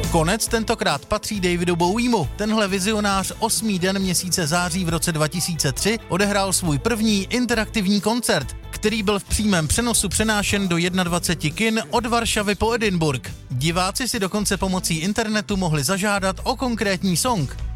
Konec tentokrát patří Davidu Bowiemu. Tenhle vizionář 8. den měsíce září v roce 2003 odehrál svůj první interaktivní koncert, který byl v přímém přenosu přenášen do 21 kin od Varšavy po Edinburgh. Diváci si dokonce pomocí internetu mohli zažádat o konkrétní song.